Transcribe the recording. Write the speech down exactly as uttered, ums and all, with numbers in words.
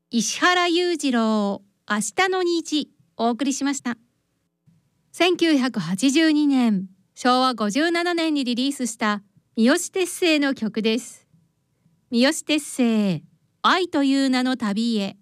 石原裕次郎、明日の虹、お送りしました。せんきゅうひゃくはちじゅうにねん、しょうわごじゅうななねんにリリースした三好哲星の曲です。三好哲星、愛という名の旅へ。